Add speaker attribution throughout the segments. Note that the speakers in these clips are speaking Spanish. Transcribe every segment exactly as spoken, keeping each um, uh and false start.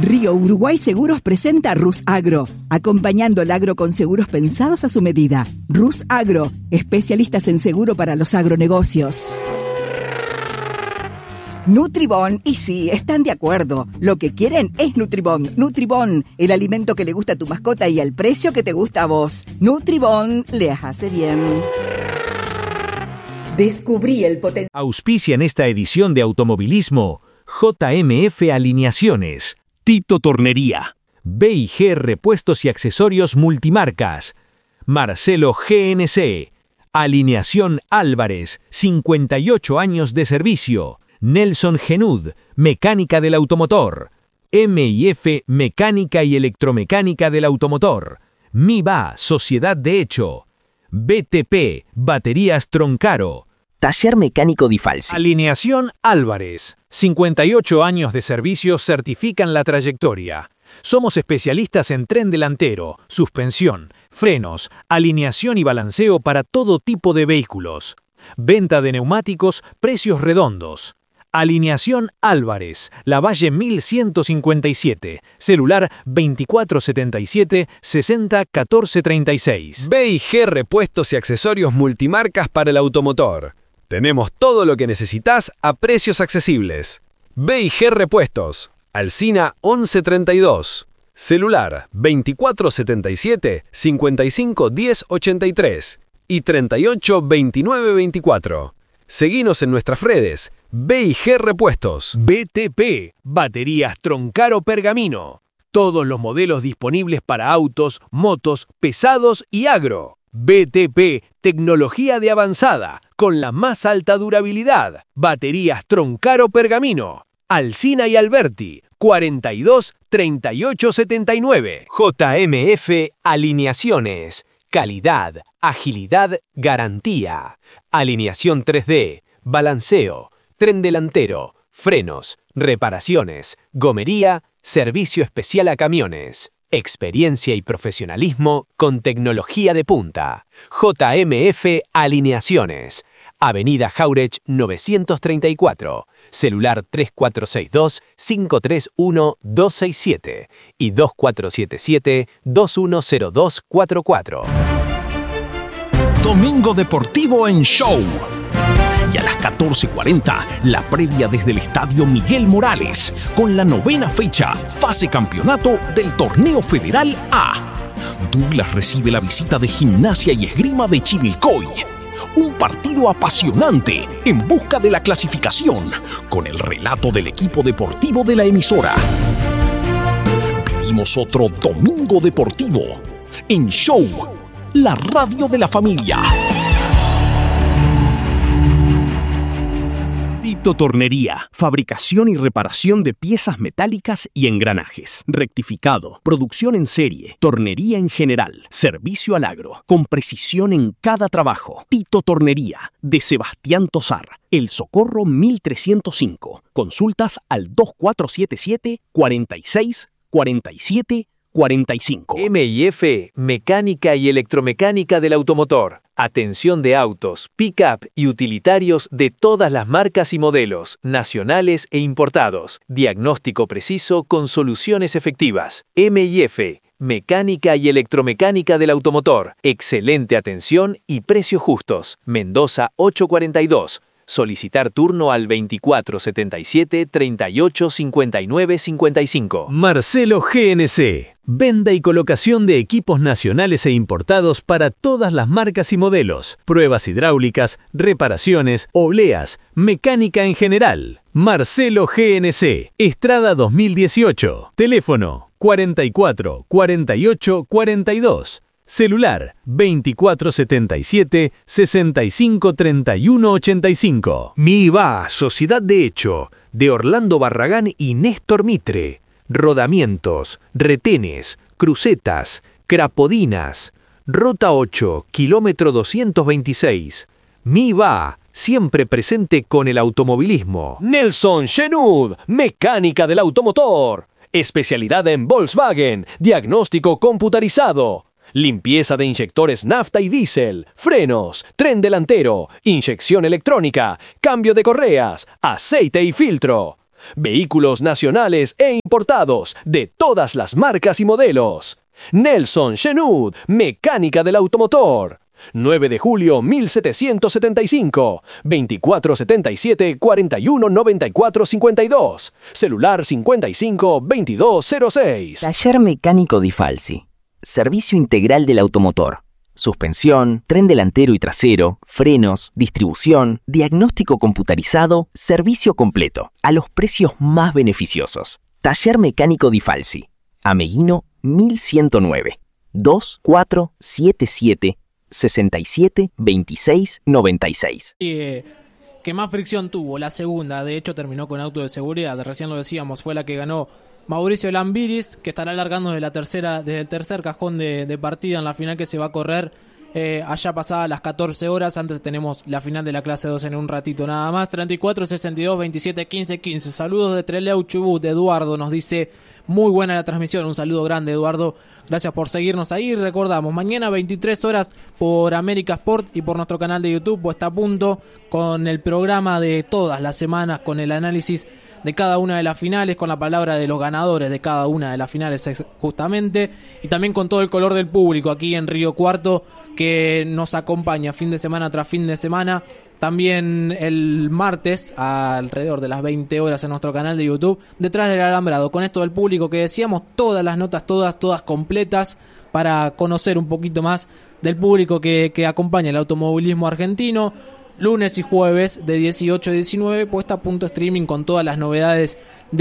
Speaker 1: Río Uruguay Seguros presenta Rus Agro, acompañando el agro con seguros pensados a su medida. Rus Agro, especialistas en seguro para los agronegocios. Nutribón, y sí, están de acuerdo. Lo que quieren es Nutribón. Nutribón, el alimento que le gusta a tu mascota y al precio que te gusta a vos. Nutribón, les hace bien. Descubrí el potencial.
Speaker 2: Auspicia en esta edición de Automovilismo J M F Alineaciones,
Speaker 3: Tito Tornería,
Speaker 2: B y G Repuestos y Accesorios Multimarcas, Marcelo G N C, Alineación Álvarez, cincuenta y ocho años de servicio, Nelson Genud, Mecánica del Automotor, M y F Mecánica y Electromecánica del Automotor, MIBA Sociedad de Hecho, B T P Baterías Troncaro,
Speaker 4: Taller Mecánico Di Falsi.
Speaker 2: Alineación Álvarez, cincuenta y ocho años de servicio certifican la trayectoria. Somos especialistas en tren delantero, suspensión, frenos, alineación y balanceo para todo tipo de vehículos. Venta de neumáticos, precios redondos. Alineación Álvarez, Lavalle mil ciento cincuenta y siete, celular veinticuatro setenta y siete, sesenta catorce treinta y seis.
Speaker 5: B y G Repuestos y Accesorios Multimarcas para el automotor. Tenemos todo lo que necesitas a precios accesibles. B y G Repuestos, Alsina once treinta y dos, celular veinticuatro setenta y siete, cincuenta y cinco diez ochenta y tres y treinta y ocho veintinueve veinticuatro. Seguinos en nuestras redes, B y G Repuestos.
Speaker 2: B T P, Baterías Troncaro Pergamino. Todos los modelos disponibles para autos, motos, pesados y agro. B T P, tecnología de avanzada, con la más alta durabilidad. Baterías Troncaro Pergamino. Alsina y Alberti, cuarenta y dos treinta y ocho setenta y nueve.
Speaker 4: J M F Alineaciones. Calidad, agilidad, garantía. Alineación tres D, balanceo, tren delantero, frenos, reparaciones, gomería, servicio especial a camiones. Experiencia y profesionalismo con tecnología de punta. J M F Alineaciones. Avenida Jauregui novecientos treinta y cuatro. Celular tres cuatro seis dos, cinco tres uno, dos seis siete y dos cuatro siete siete, dos uno cero dos cuatro cuatro.
Speaker 3: Domingo Deportivo en Show. Y a las catorce cuarenta, la previa desde el Estadio Miguel Morales, con la novena fecha, fase campeonato del Torneo Federal A. Douglas recibe la visita de Gimnasia y Esgrima de Chivilcoy. Un partido apasionante en busca de la clasificación, con el relato del equipo deportivo de la emisora. Vivimos otro Domingo Deportivo en Show, la radio de la familia. Tito Tornería, fabricación y reparación de piezas metálicas y engranajes. Rectificado, producción en serie, tornería en general, servicio al agro, con precisión en cada trabajo. Tito Tornería, de Sebastián Tosar, El Socorro mil trescientos cinco. Consultas al dos cuatro siete siete, cuarenta y seis, cuarenta y siete, cuarenta y cinco.
Speaker 2: M y F Mecánica y Electromecánica del Automotor. Atención de autos, pick-up y utilitarios de todas las marcas y modelos, nacionales e importados. Diagnóstico preciso con soluciones efectivas. M y F Mecánica y Electromecánica del Automotor. Excelente atención y precios justos. Mendoza ochocientos cuarenta y dos. Solicitar turno al veinticuatro setenta y siete, treinta y ocho cincuenta y nueve cincuenta y cinco. Marcelo G N C. Venta y colocación de equipos nacionales e importados para todas las marcas y modelos. Pruebas hidráulicas, reparaciones, obleas, mecánica en general. Marcelo G N C. Estrada dos mil dieciocho. Teléfono cuarenta y cuatro, cuarenta y ocho, cuarenta y dos. Celular veinticuatro setenta y siete, sesenta y cinco treinta y uno ochenta y cinco. MIBA Sociedad de Hecho, de Orlando Barragán y Néstor Mitre. Rodamientos, retenes, crucetas, crapodinas. Rota ocho, kilómetro doscientos veintiséis. MIBA, siempre presente con el automovilismo.
Speaker 6: Nelson Genud, Mecánica del Automotor. Especialidad en Volkswagen, diagnóstico computarizado. Limpieza de inyectores nafta y diésel, frenos, tren delantero, inyección electrónica, cambio de correas, aceite y filtro. Vehículos nacionales e importados de todas las marcas y modelos. Nelson Shenud, Mecánica del Automotor. nueve de julio mil setecientos setenta y cinco, veinticuatro setenta y siete, cuarenta y uno noventa y cuatro cincuenta y dos, celular cincuenta y cinco veintidós cero seis.
Speaker 7: Taller Mecánico Di Falsi. Servicio integral del automotor. Suspensión, tren delantero y trasero, frenos, distribución, diagnóstico computarizado, servicio completo, a los precios más beneficiosos. Taller Mecánico Di Falsi. Ameguino mil ciento nueve, dos cuatro siete siete, sesenta y siete veintiséis noventa y seis.
Speaker 8: Eh, que más fricción tuvo, la segunda, de hecho terminó con auto de seguridad, recién lo decíamos, fue la que ganó Mauricio Lambiris, que estará largando de la tercera, desde el tercer cajón de, de partida en la final que se va a correr eh, allá pasadas las catorce horas. Antes tenemos la final de la clase dos en un ratito nada más. treinta y cuatro, sesenta y dos, veintisiete, quince, quince. Saludos de Trelew Chubut. Eduardo nos dice: muy buena la transmisión. Un saludo grande, Eduardo. Gracias por seguirnos ahí. Recordamos, mañana veintitrés horas por América Sport y por nuestro canal de YouTube, puesta a punto con el programa de todas las semanas, con el análisis de cada una de las finales, con la palabra de los ganadores de cada una de las finales justamente, y también con todo el color del público aquí en Río Cuarto, que nos acompaña fin de semana tras fin de semana. También el martes, alrededor de las veinte horas en nuestro canal de YouTube, Detrás del Alambrado, con esto del público que decíamos, todas las notas, todas, todas completas, para conocer un poquito más del público que, que acompaña el automovilismo argentino. Lunes y jueves de dieciocho a diecinueve, puesta a punto streaming con todas las novedades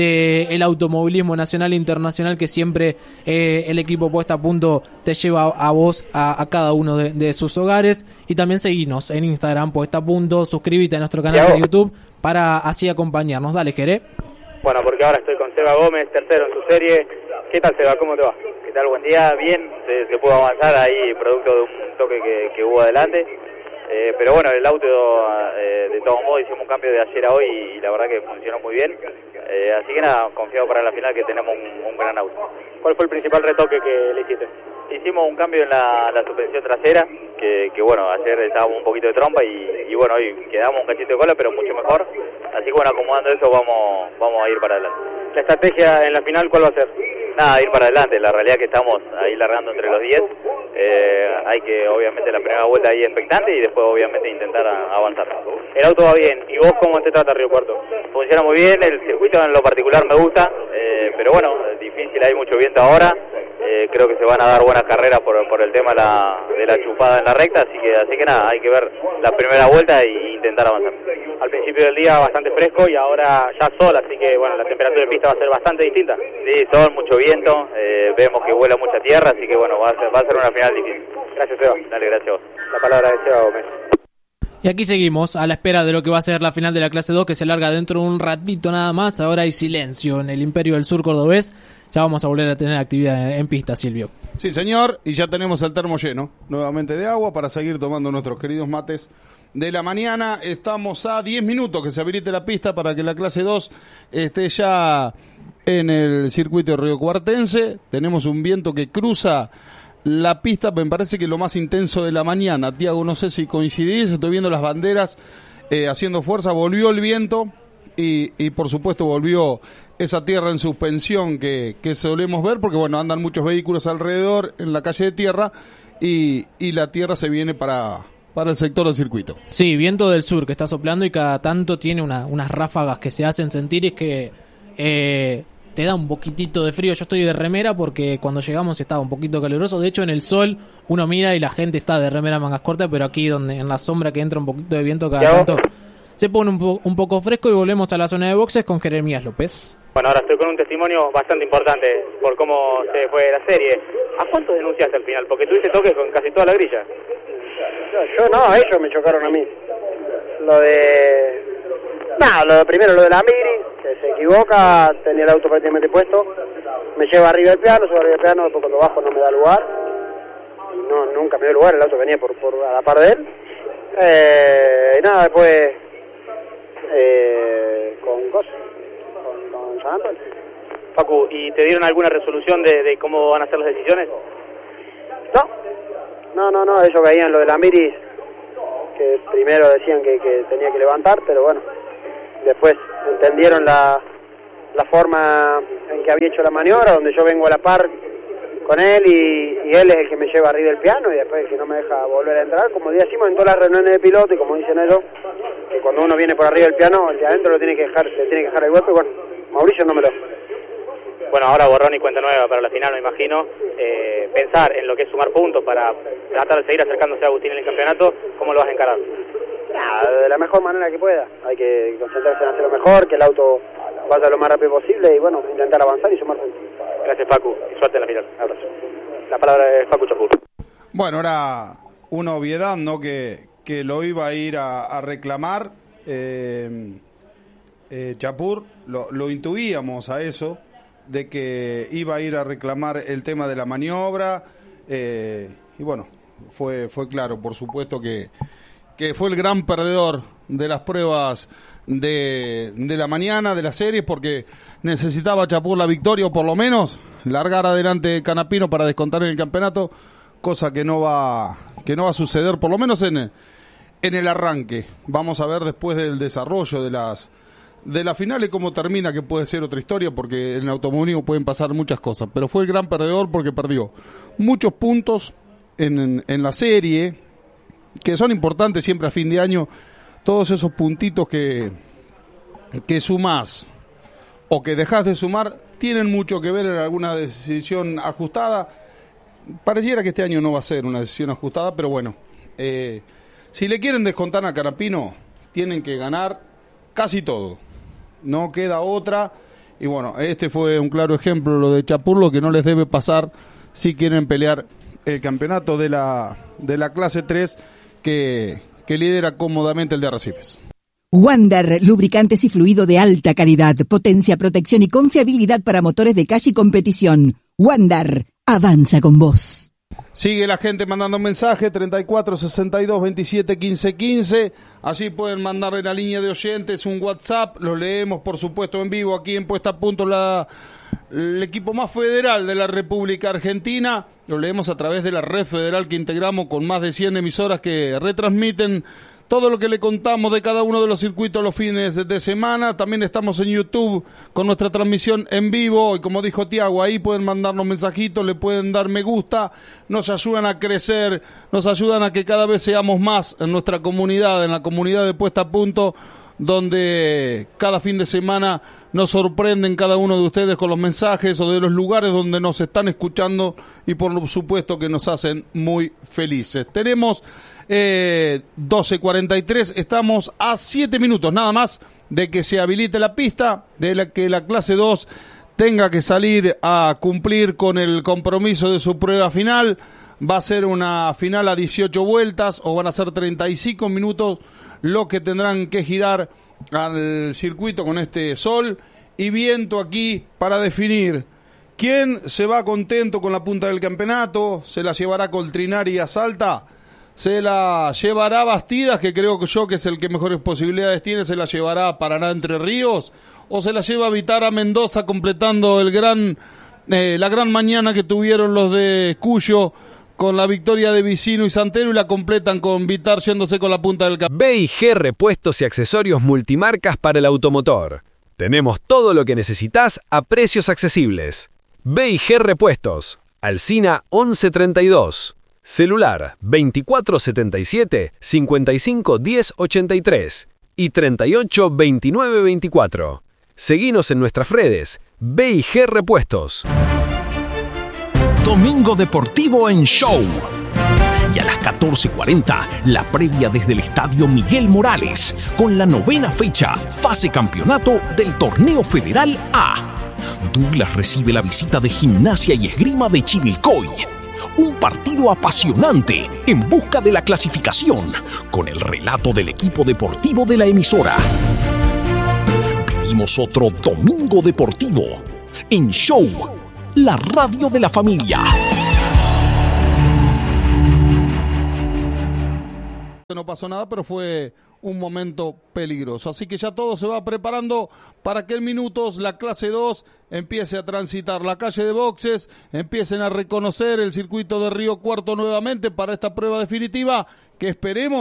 Speaker 8: del automovilismo nacional e internacional que siempre eh, el equipo puesta a punto te lleva a vos a, a cada uno de, de sus hogares. Y también seguinos en Instagram, puesta a punto, suscríbete a nuestro canal de YouTube para así acompañarnos. Dale, Jerez.
Speaker 9: Bueno, porque ahora estoy con Seba Gómez, tercero en su serie. ¿Qué tal, Seba? ¿Cómo te va? ¿Qué tal? Buen día. Bien, se, se pudo avanzar ahí producto de un toque que, que hubo adelante. Eh, pero bueno, el auto eh, de todos modos hicimos un cambio de ayer a hoy y la verdad que funcionó muy bien. Eh, así que nada, confiado para la final que tenemos un, un gran auto.
Speaker 10: ¿Cuál fue el principal retoque que le hiciste?
Speaker 9: Hicimos un cambio en la, la suspensión trasera, que, que bueno, ayer estábamos un poquito de trompa y, y bueno, hoy quedamos un cachito de cola, pero mucho mejor. Así que bueno, acomodando eso vamos, vamos a ir para adelante.
Speaker 10: ¿La estrategia en la final cuál va a ser?
Speaker 9: Nada, ir para adelante. La realidad es que estamos ahí largando entre los diez. Eh, hay que obviamente la primera vuelta ahí expectante y después obviamente intentar a, avanzar.
Speaker 10: El auto va bien. ¿Y vos cómo te trata Río Cuarto?
Speaker 9: Funciona muy bien, el circuito en lo particular me gusta, eh, pero bueno, es difícil, hay mucho viento ahora. Eh, creo que se van a dar buenas carreras por, por el tema de la, de la chupada en la recta, así que así que nada, hay que ver la primera vuelta e intentar avanzar.
Speaker 10: Al principio del día bastante fresco y ahora ya sol, así que bueno, la temperatura de pista va a ser bastante distinta.
Speaker 9: Sí, sol, mucho viento, eh, vemos que vuela mucha tierra, así que bueno, va a ser, va a ser una final difícil.
Speaker 10: Gracias, Seba.
Speaker 9: Dale, gracias a vos.
Speaker 10: La palabra de Seba Gómez.
Speaker 8: Y aquí seguimos a la espera de lo que va a ser la final de la clase dos, que se larga dentro de un ratito nada más. Ahora hay silencio en el Imperio del Sur cordobés. Ya vamos a volver a tener actividad en pista, Silvio.
Speaker 11: Sí, señor, y ya tenemos el termo lleno nuevamente de agua para seguir tomando nuestros queridos mates de la mañana. Estamos a diez minutos que se habilite la pista para que la clase dos esté ya en el circuito riocuartense. Tenemos un viento que cruza la pista, me parece que lo más intenso de la mañana. Tiago, no sé si coincidís, estoy viendo las banderas eh, haciendo fuerza, volvió el viento y, y por supuesto volvió esa tierra en suspensión que, que solemos ver, porque bueno, andan muchos vehículos alrededor en la calle de tierra y, y la tierra se viene para, para el sector del circuito.
Speaker 8: Sí, viento del sur que está soplando y cada tanto tiene una, unas ráfagas que se hacen sentir, es que eh, te da un poquitito de frío. Yo estoy de remera porque cuando llegamos estaba un poquito caluroso. De hecho, en el sol uno mira y la gente está de remera mangas cortas, pero aquí donde en la sombra que entra un poquito de viento cada tanto se pone un, po- un poco fresco. Y volvemos a la zona de boxes con Jeremías López.
Speaker 10: Bueno, ahora estoy con un testimonio bastante importante por cómo se fue la serie. ¿A cuántos denunciaste al final? Porque tuviste toques con casi toda la grilla.
Speaker 12: Yo, yo no, ellos me chocaron a mí. Lo de... No, lo de primero, lo de la Miri, que se equivoca, tenía el auto prácticamente puesto, me lleva arriba del piano, subo arriba del piano, después cuando bajo no me da lugar, y no, nunca me dio lugar, el auto venía por, por a la par de él, eh, y nada, después, eh, con cosas, con, con San Antonio.
Speaker 10: Facu, ¿y te dieron alguna resolución de, de cómo van a ser las decisiones?
Speaker 12: No, no, no, no, ellos veían lo de la Miri, que primero decían que, que tenía que levantar, pero bueno, después entendieron la, la forma en que había hecho la maniobra, donde yo vengo a la par con él y, y él es el que me lleva arriba del piano y después el que no me deja volver a entrar, como decimos en todas las reuniones de piloto y como dicen ellos, que cuando uno viene por arriba del piano, el de adentro lo tiene que dejar, le tiene que dejar el hueco y bueno, Mauricio no me lo...
Speaker 10: Bueno, ahora borrón y cuenta nueva para la final, me imagino. Eh, pensar en lo que es sumar puntos para tratar de seguir acercándose a Agustín en el campeonato, ¿cómo lo vas a encarar?
Speaker 12: Nada, de la mejor manera que pueda. Hay que concentrarse en hacer lo mejor, que el auto vaya lo más rápido posible y bueno, intentar avanzar y sumar puntos.
Speaker 10: Gracias, Facu, y suerte en la final. Un abrazo. La palabra es Facu Chapur.
Speaker 11: Bueno, era una obviedad, ¿no? Que, que lo iba a ir a, a reclamar eh, eh, Chapur, lo, lo intuíamos a eso, de que iba a ir a reclamar el tema de la maniobra, eh, y bueno, fue, fue claro, por supuesto que, que fue el gran perdedor de las pruebas de, de la mañana, de la serie, porque necesitaba Chapur la victoria, o por lo menos largar adelante Canapino para descontar en el campeonato, cosa que no va, que no va a suceder, por lo menos en, en el arranque. Vamos a ver después del desarrollo de las de la final y cómo termina, que puede ser otra historia, porque en el automovilismo pueden pasar muchas cosas, pero fue el gran perdedor porque perdió muchos puntos en, en, en la serie, que son importantes siempre a fin de año, todos esos puntitos que, que sumás o que dejás de sumar, tienen mucho que ver en alguna decisión ajustada. Pareciera que este año no va a ser una decisión ajustada, pero bueno, eh, si le quieren descontar a Canapino, tienen que ganar casi todo. No queda otra, y bueno, este fue un claro ejemplo, lo de Chapur, lo que no les debe pasar si quieren pelear el campeonato de la de la clase tres que, que lidera cómodamente el de Arrecifes.
Speaker 1: Wander, lubricantes y fluido de alta calidad, potencia, protección y confiabilidad para motores de calle y competición. Wander, avanza con vos.
Speaker 11: Sigue la gente mandando mensaje, treinta y cuatro, sesenta y dos, veintisiete, quince, quince. Allí pueden mandar en la línea de oyentes un WhatsApp. Los leemos, por supuesto, en vivo aquí en Puesta a Punto, la, el equipo más federal de la República Argentina. Lo leemos a través de la red federal que integramos con más de cien emisoras que retransmiten todo lo que le contamos de cada uno de los circuitos los fines de semana. También estamos en YouTube con nuestra transmisión en vivo. Y como dijo Tiago, ahí pueden mandarnos mensajitos, le pueden dar me gusta. Nos ayudan a crecer, nos ayudan a que cada vez seamos más en nuestra comunidad, en la comunidad de Puesta a Punto, donde cada fin de semana nos sorprenden cada uno de ustedes con los mensajes o de los lugares donde nos están escuchando y por supuesto que nos hacen muy felices. Tenemos eh, doce cuarenta y tres, estamos a siete minutos nada más de que se habilite la pista, de la que la clase dos tenga que salir a cumplir con el compromiso de su prueba final. Va a ser una final a dieciocho vueltas o van a ser treinta y cinco minutos lo que tendrán que girar al circuito con este sol y viento aquí para definir quién se va contento con la punta del campeonato. Se la llevará Coltrinari a Salta, se la llevará Bastidas, que creo que yo que es el que mejores posibilidades tiene, se la llevará a Paraná Entre Ríos, o se la lleva a Vitar a Mendoza, completando el gran eh, la gran mañana que tuvieron los de Cuyo con la victoria de Vicino y Santero, y la completan con Vitar yéndose con la punta del campeonato.
Speaker 5: B y G Repuestos y Accesorios Multimarcas para el automotor. Tenemos todo lo que necesitas a precios accesibles. B y G Repuestos, Alsina once treinta y dos, celular veinticuatro setenta y siete, cincuenta y cinco diez ochenta y tres y treinta y ocho veintinueve veinticuatro. Seguinos en nuestras redes, B y G Repuestos.
Speaker 3: Domingo Deportivo en Show. Y a las catorce cuarenta, la previa desde el Estadio Miguel Morales, con la novena fecha, fase campeonato del Torneo Federal A. Douglas recibe la visita de Gimnasia y Esgrima de Chivilcoy. Un partido apasionante en busca de la clasificación, con el relato del equipo deportivo de la emisora. Vivimos otro Domingo Deportivo en Show, la radio de la familia.
Speaker 11: No pasó nada, pero fue un momento peligroso. Así que ya todo se va preparando para que en minutos la clase dos empiece a transitar la calle de boxes, empiecen a reconocer el circuito de Río Cuarto nuevamente para esta prueba definitiva, que esperemos que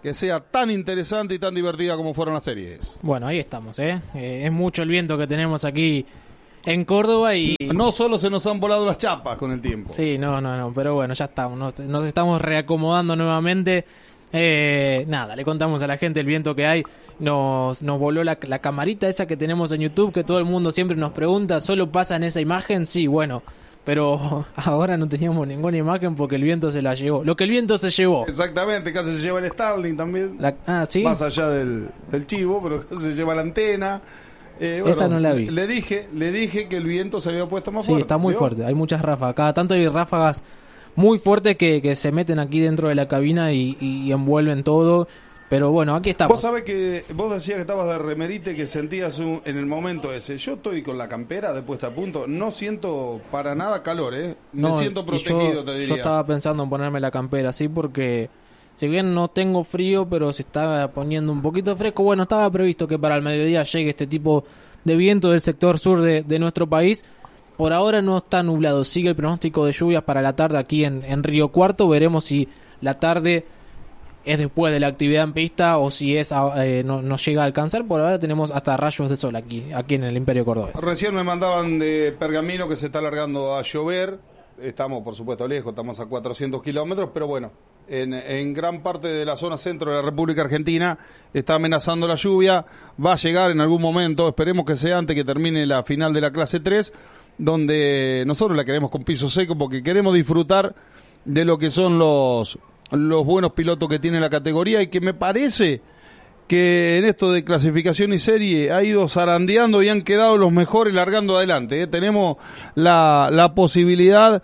Speaker 11: que sea tan interesante y tan divertida como fueron las series.
Speaker 8: Bueno, ahí estamos, ¿eh? Eh, es mucho el viento que tenemos aquí en Córdoba y...
Speaker 11: No solo se nos han volado las chapas con el tiempo.
Speaker 8: Sí, no, no, no, pero bueno, ya estamos, nos, nos estamos reacomodando nuevamente. Eh, nada, le contamos a la gente el viento que hay. Nos, nos voló la, la camarita esa que tenemos en YouTube, que todo el mundo siempre nos pregunta, ¿solo pasa en esa imagen? Sí, bueno, pero ahora no teníamos ninguna imagen porque el viento se la llevó. Lo que el viento se llevó.
Speaker 11: Exactamente, casi se lleva el Starlink también.
Speaker 8: La, ah, ¿sí?
Speaker 11: Más allá del, del chivo, pero casi se lleva la antena. Eh, bueno,
Speaker 8: esa no la vi.
Speaker 11: Le dije, le dije que el viento se había puesto más
Speaker 8: sí,
Speaker 11: fuerte.
Speaker 8: Sí, está muy
Speaker 11: ¿vio?
Speaker 8: fuerte, hay muchas ráfagas. Cada tanto hay ráfagas muy fuertes que, que se meten aquí dentro de la cabina y, y envuelven todo. Pero bueno, aquí estamos.
Speaker 11: Vos sabés que vos decías que estabas de remerite, que sentías un, en el momento ese. Yo estoy con la campera de puesta a punto. No siento para nada calor, ¿eh? Me
Speaker 8: no,
Speaker 11: siento protegido,
Speaker 8: yo,
Speaker 11: te diría.
Speaker 8: Yo estaba pensando en ponerme la campera, sí, porque si bien no tengo frío, pero se estaba poniendo un poquito fresco. Bueno, estaba previsto que para el mediodía llegue este tipo de viento del sector sur de, de nuestro país. Por ahora no está nublado. Sigue el pronóstico de lluvias para la tarde aquí en, en Río Cuarto. Veremos si la tarde es después de la actividad en pista o si es eh, no, no llega a alcanzar. Por ahora tenemos hasta rayos de sol aquí, aquí en el Imperio Cordobés.
Speaker 11: Recién me mandaban de Pergamino que se está alargando a llover. Estamos, por supuesto, lejos, estamos a cuatrocientos kilómetros, pero bueno, en, en gran parte de la zona centro de la República Argentina está amenazando la lluvia. Va a llegar en algún momento, esperemos que sea antes que termine la final de la clase tres, donde nosotros la queremos con piso seco porque queremos disfrutar de lo que son los, los buenos pilotos que tiene la categoría, y que me parece que en esto de clasificación y serie ha ido zarandeando y han quedado los mejores largando adelante, ¿eh? Tenemos la, la posibilidad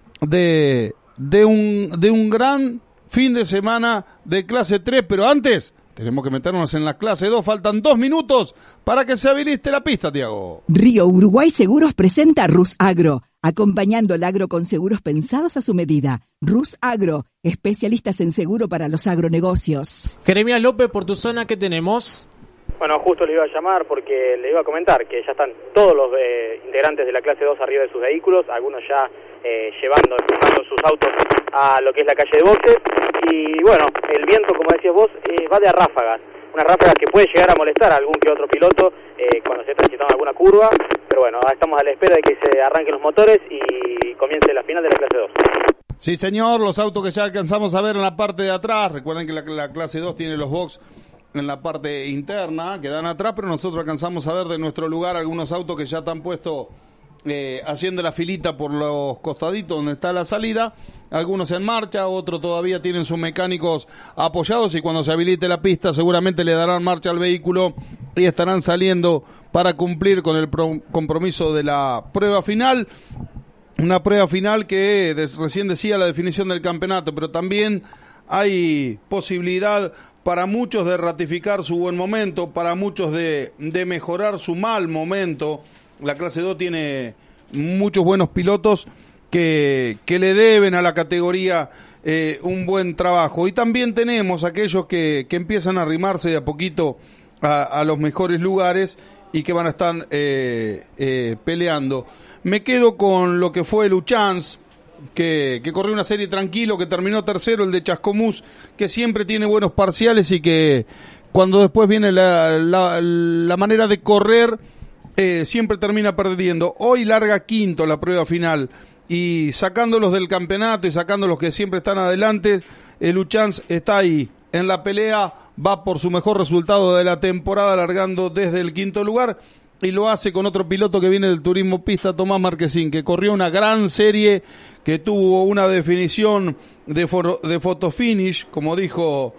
Speaker 11: de, de, un, de un gran fin de semana de clase tres, pero antes tenemos que meternos en la clase dos. Faltan dos minutos para que se habilite la pista, Tiago.
Speaker 1: Río Uruguay Seguros presenta a Rus Agro, acompañando al agro con seguros pensados a su medida. Rus Agro, especialistas en seguro para los agronegocios.
Speaker 8: Jeremías López, por tu zona, ¿qué tenemos?
Speaker 10: Bueno, justo le iba a llamar porque le iba a comentar que ya están todos los eh, integrantes de la clase dos arriba de sus vehículos, algunos ya eh, llevando, empujando sus autos a lo que es la calle de boxes. Y bueno, el viento, como decías vos, eh, va de a ráfagas. Una ráfaga que puede llegar a molestar a algún que otro piloto eh, cuando se transitando alguna curva. Pero bueno, ahora estamos a la espera de que se arranquen los motores y comience la final de la clase dos.
Speaker 11: Sí, señor, los autos que ya alcanzamos a ver en la parte de atrás. Recuerden que la, la clase dos tiene los box en la parte interna, que dan atrás, pero nosotros alcanzamos a ver de nuestro lugar algunos autos que ya están puestos eh, haciendo la filita por los costaditos donde está la salida. Algunos en marcha, otros todavía tienen sus mecánicos apoyados, y cuando se habilite la pista seguramente le darán marcha al vehículo y estarán saliendo para cumplir con el pro- compromiso de la prueba final. Una prueba final que des, recién decía la definición del campeonato, pero también hay posibilidad para muchos de ratificar su buen momento, para muchos de, de mejorar su mal momento. La clase dos tiene muchos buenos pilotos que, que le deben a la categoría eh, un buen trabajo. Y también tenemos aquellos que, que empiezan a arrimarse de a poquito a, a los mejores lugares y que van a estar eh, eh, peleando. Me quedo con lo que fue Luchans, que, que corrió una serie tranquilo, que terminó tercero, el de Chascomús, que siempre tiene buenos parciales y que cuando después viene la, la, la manera de correr, eh, siempre termina perdiendo. Hoy larga quinto la prueba final, y sacándolos del campeonato y sacándolos que siempre están adelante, el Luchans está ahí en la pelea, va por su mejor resultado de la temporada, largando desde el quinto lugar. Y lo hace con otro piloto que viene del turismo pista, Tomás Marquesín, que corrió una gran serie, que tuvo una definición de, for, de fotofinish, como dijo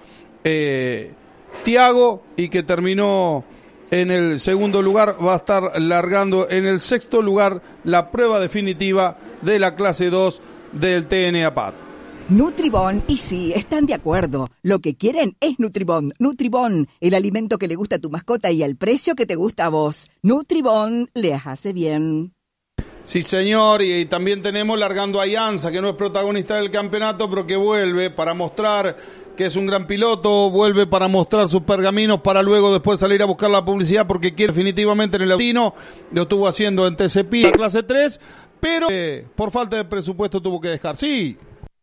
Speaker 11: eh, Tiago, y que terminó en el segundo lugar. Va a estar largando en el sexto lugar la prueba definitiva de la clase dos del T N A P A D.
Speaker 1: Nutribón, y sí, están de acuerdo. Lo que quieren es Nutribón. Nutribón, el alimento que le gusta a tu mascota y al precio que te gusta a vos. Nutribón, les hace bien.
Speaker 11: Sí, señor, y, y también tenemos largando a Ianza, que no es protagonista del campeonato, pero que vuelve para mostrar que es un gran piloto, vuelve para mostrar sus pergaminos, para luego después salir a buscar la publicidad, porque quiere definitivamente en el Audino. Lo estuvo haciendo en T C P, la clase tres, pero eh, por falta de presupuesto tuvo que dejar. Sí.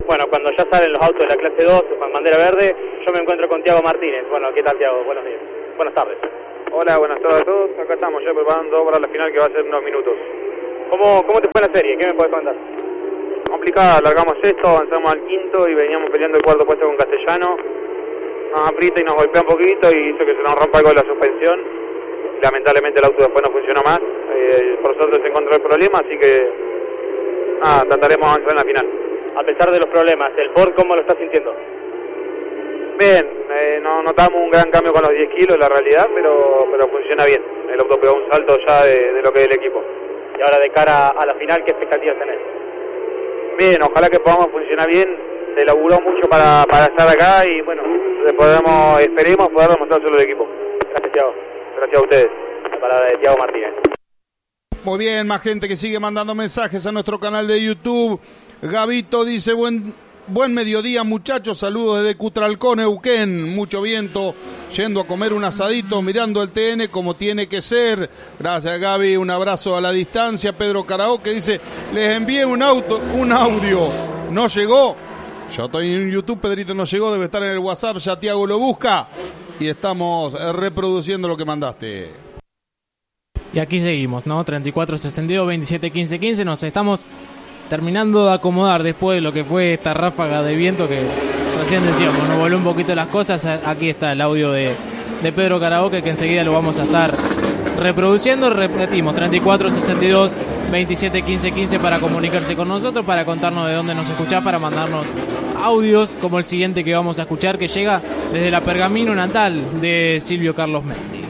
Speaker 10: Bueno, cuando ya salen los autos de la clase dos con bandera verde, yo me encuentro con Tiago Martínez. Bueno, ¿qué tal, Tiago? Buenos días. Buenas tardes.
Speaker 13: Hola, buenas tardes a todos. Acá estamos ya preparando para la final que va a ser en unos minutos.
Speaker 10: ¿Cómo, cómo te fue la serie? ¿Qué me puedes contar?
Speaker 13: Complicada, largamos esto, avanzamos al quinto y veníamos peleando el cuarto puesto con Castellano. Nos aprieta y nos golpea un poquito y hizo que se nos rompa algo de la suspensión. Lamentablemente el auto después no funcionó más. Eh, por suerte se encontró el problema, así que nada, trataremos de avanzar en la final.
Speaker 10: A pesar de los problemas, ¿el Ford cómo lo está sintiendo?
Speaker 13: Bien, eh, no notamos un gran cambio con los diez kilos, la realidad, pero pero funciona bien. El auto pegó un salto ya de, de lo que es el equipo.
Speaker 10: Y ahora de cara a la final, ¿qué expectativas tenés?
Speaker 13: Bien, ojalá que podamos funcionar bien. Se laburó mucho para, para estar acá y bueno, podemos, esperemos poder demostrárselo al equipo.
Speaker 10: Gracias, Tiago.
Speaker 13: Gracias a ustedes.
Speaker 10: La palabra de Tiago Martínez.
Speaker 11: Muy bien, más gente que sigue mandando mensajes a nuestro canal de YouTube. Gabito dice, buen buen mediodía muchachos, saludos desde Cutralcón, Neuquén, mucho viento, yendo a comer un asadito, mirando el T N como tiene que ser. Gracias Gaby, un abrazo a la distancia. Pedro Karaoke dice, les envié un auto, un audio, no llegó. Yo estoy en YouTube, Pedrito no llegó, debe estar en el WhatsApp, ya Tiago lo busca y estamos reproduciendo lo que mandaste.
Speaker 8: Y aquí seguimos, ¿no? treinta y cuatro sesenta y dos, veintisiete quince quince. Nos estamos terminando de acomodar después de lo que fue esta ráfaga de viento que recién decíamos. Nos volvió un poquito las cosas. Aquí está el audio de, de Pedro Karaoke que enseguida lo vamos a estar reproduciendo. Repetimos, treinta y cuatro sesenta y dos, veintisiete quince quince para comunicarse con nosotros, para contarnos de dónde nos escuchás, para mandarnos audios como el siguiente que vamos a escuchar, que llega desde la Pergamino natal de Silvio Carlos Mendy.